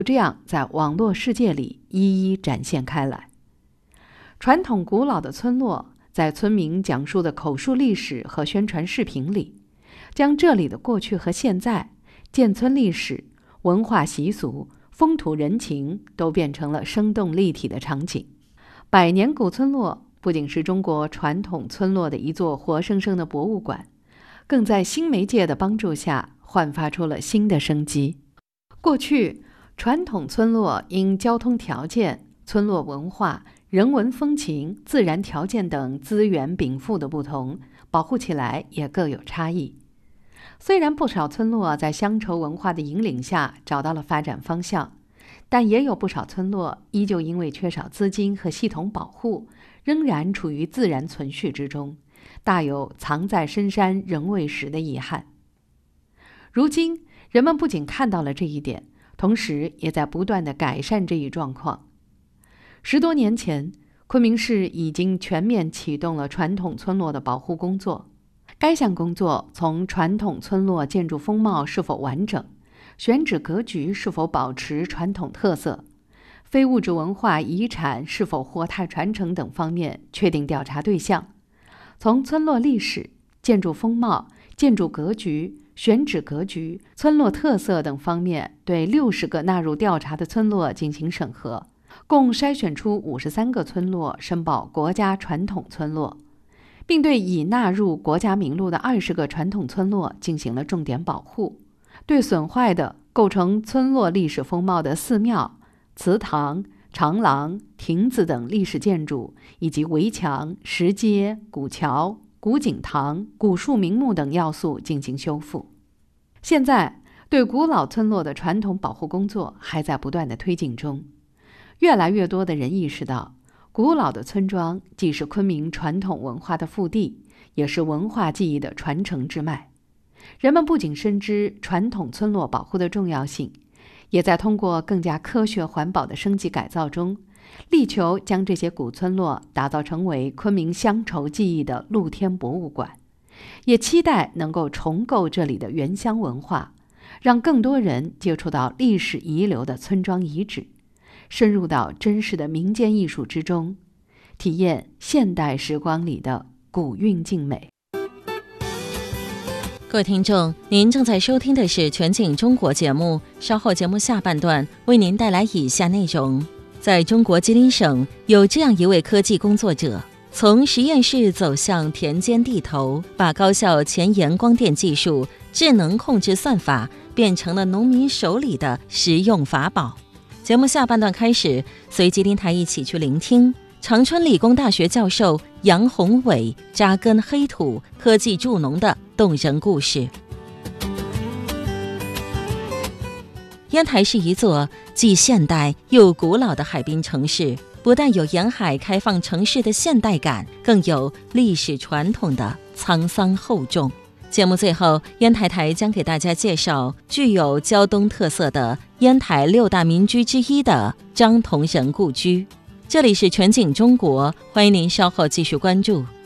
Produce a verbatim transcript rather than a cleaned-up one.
就这样在网络世界里一一展现开来。传统古老的村落，在村民讲述的口述历史和宣传视频里，将这里的过去和现在、建村历史、文化习俗、风土人情都变成了生动立体的场景。百年古村落不仅是中国传统村落的一座活生生的博物馆，更在新媒介的帮助下焕发出了新的生机。过去，传统村落因交通条件、村落文化、人文风情、自然条件等资源禀赋的不同，保护起来也各有差异。虽然不少村落在乡愁文化的引领下找到了发展方向，但也有不少村落依旧因为缺少资金和系统保护，仍然处于自然存续之中，大有藏在深山仍未识的遗憾。如今，人们不仅看到了这一点，同时也在不断地改善这一状况。十多年前，昆明市已经全面启动了传统村落的保护工作。该项工作从传统村落建筑风貌是否完整、选址格局是否保持传统特色、非物质文化遗产是否活态传承等方面确定调查对象，从村落历史、建筑风貌、建筑格局、选址格局、村落特色等方面对六十个纳入调查的村落进行审核，共筛选出五十三个村落申报国家传统村落，并对已纳入国家名录的二十个传统村落进行了重点保护。对损坏的构成村落历史风貌的寺庙、祠堂、长廊、亭子等历史建筑，以及围墙、石阶、古桥、古井堂、古树名木等要素进行修复。现在，对古老村落的传统保护工作还在不断的推进中。越来越多的人意识到，古老的村庄既是昆明传统文化的腹地，也是文化记忆的传承之脉。人们不仅深知传统村落保护的重要性，也在通过更加科学环保的升级改造中，力求将这些古村落打造成为昆明乡愁记忆的露天博物馆，也期待能够重构这里的原乡文化，让更多人接触到历史遗留的村庄遗址，深入到真实的民间艺术之中，体验现代时光里的古韵静美。 各位听众，您正在收听的是全景中国节目，稍后节目下半段为您带来以下内容。在中国吉林省，有这样一位科技工作者，从实验室走向田间地头，把高效前沿光电技术、智能控制算法变成了农民手里的实用法宝。节目下半段开始，随吉林台一起去聆听长春理工大学教授杨宏伟扎根黑土科技助农的动人故事。烟台是一座既现代又古老的海滨城市，不但有沿海开放城市的现代感，更有历史传统的沧桑厚重。节目最后，烟台台将给大家介绍具有胶东特色的烟台六大民居之一的张同仁故居。这里是全景中国，欢迎您稍后继续关注。